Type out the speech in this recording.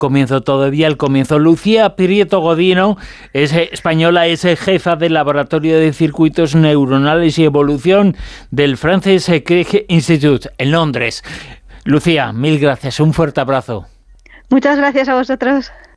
comienzo todavía, el comienzo. Lucía Prieto Godino es española, es jefa del Laboratorio de Circuitos Neuronales y Evolución del Francis Crick Institute en Londres. Lucía, mil gracias, un fuerte abrazo. Muchas gracias a vosotros.